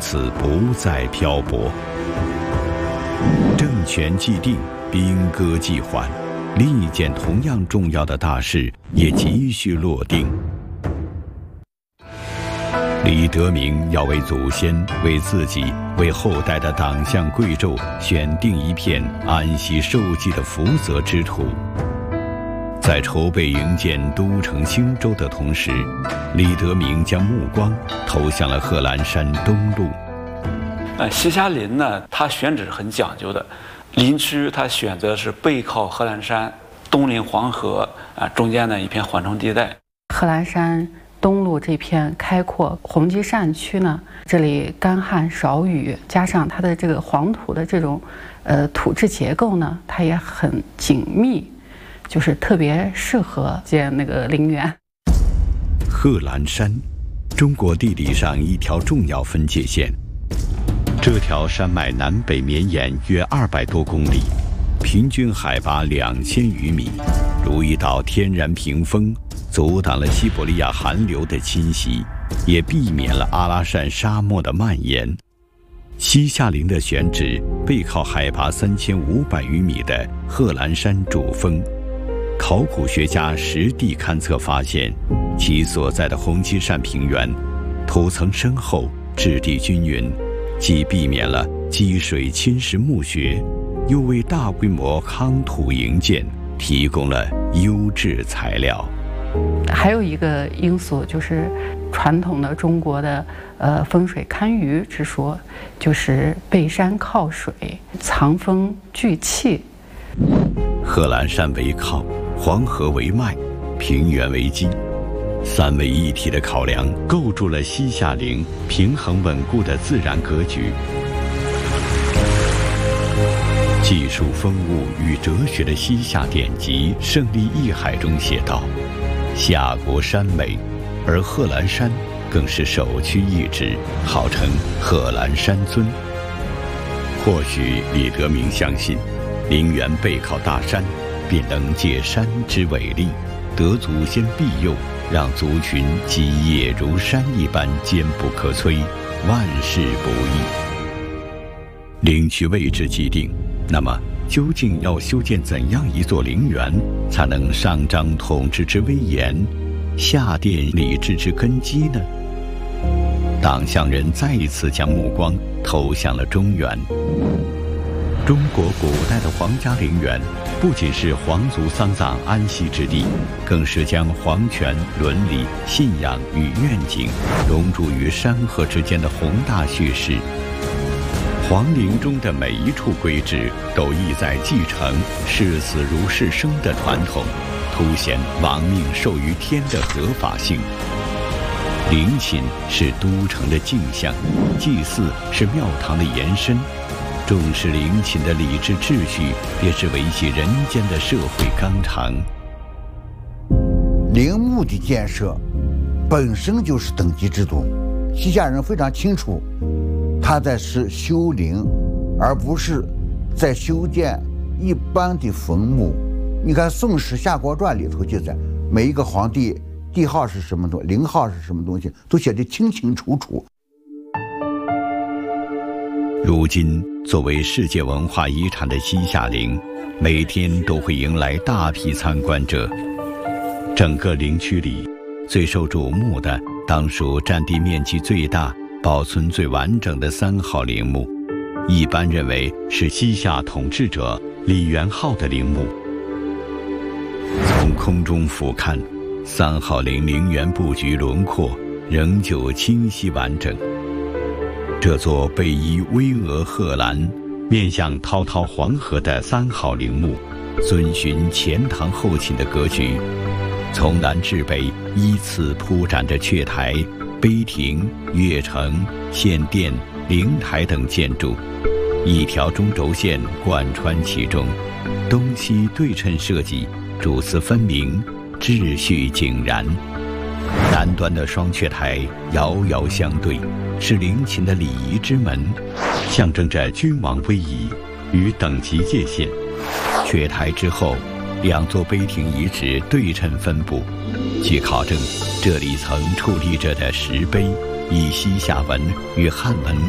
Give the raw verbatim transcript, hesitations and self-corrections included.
此不再漂泊。政权既定，兵戈既缓，另一件同样重要的大事也急需落定。李德明要为祖先、为自己、为后代的党项贵胄选定一片安息受祭的福泽之土。在筹备营建都城兴州的同时，李德明将目光投向了贺兰山东路。 呃，西夏林呢，它选址很讲究的，林区它选择是背靠贺兰山，东临黄河，啊，中间呢一片缓冲地带。 贺兰山东路这片开阔红基善区呢，这里干旱少雨，加上它的这个黄土的这种呃土质结构呢，它也很紧密，就是特别适合建那个陵园。 贺兰山，中国地理上一条重要分界线。这条山脉南北绵延约二百多公里，平均海拔两千余米，如一道天然屏风，阻挡了西伯利亚寒流的侵袭，也避免了阿拉善沙漠的蔓延。西夏陵的选址背靠海拔三千五百余米的贺兰山主峰，考古学家实地勘测发现，其所在的红基善平原，土层深厚，质地均匀，既避免了积水侵蚀墓穴，又为大规模夯土营建提供了优质材料。 还有一个因素就是传统的中国的呃风水堪舆之说，就是背山靠水，藏风聚气。 贺兰山为靠，黄河为脉，平原为基，三位一体的考量构筑了西夏陵平衡稳固的自然格局。技术风物与哲学的西夏典籍《胜利一海》中写道：夏国山美，而贺兰山更是首屈一指，号称贺兰山尊。或许李德明相信，陵园背靠大山，便能借山之伟力，得祖先庇佑，让族群基业如山一般坚不可摧，万事不易。陵区位置既定，那么究竟要修建怎样一座陵园，才能上彰统治之威严，下奠礼制之根基呢？党项人再一次将目光投向了中原。中国古代的皇家陵园，不仅是皇族丧葬安息之地，更是将皇权、伦理、信仰与愿景融入于山河之间的宏大叙事。皇陵中的每一处规制都意在继承视死如视生的传统，凸显亡命受于天的合法性。陵寝是都城的镜像，祭祀是庙堂的延伸，重视陵寝的礼制秩序，便是维系人间的社会纲常。 陵墓的建设本身就是等级制度，西夏人非常清楚，他在是修陵，而不是在修建一般的坟墓。你看《宋史·夏国传》里头记载，每一个皇帝帝号是什么东西，陵号是什么东西，都写得清清楚楚。 如今，作为世界文化遗产的西夏陵，每天都会迎来大批参观者。整个陵区里，最受瞩目的当属占地面积最大、保存最完整的三号陵墓，一般认为是西夏统治者李元昊的陵墓。从空中俯瞰，三号陵陵园布局轮廓仍旧清晰完整。这座背依巍峨贺兰，面向滔滔黄河的三号陵墓，遵循前堂后寝的格局，从南至北依次铺展着阙台、碑亭、乐城、献殿、灵台等建筑，一条中轴线贯穿其中，东西对称设计，主次分明，秩序井然。南端的双阙台遥遥相对，是陵寝的礼仪之门，象征着君王威仪与等级界限。阙台之后，两座碑亭遗址对称分布。据考证，这里曾矗立着的石碑以西夏文与汉文